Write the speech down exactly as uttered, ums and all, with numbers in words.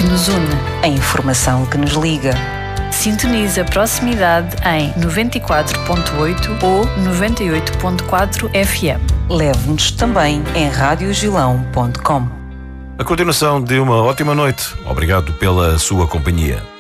que nos une. A informação que nos liga. Sintoniza a proximidade em noventa e quatro ponto oito ou noventa e oito ponto quatro F M. Leve-nos também em rádio gilão ponto com. A continuação de uma ótima noite. Obrigado pela sua companhia.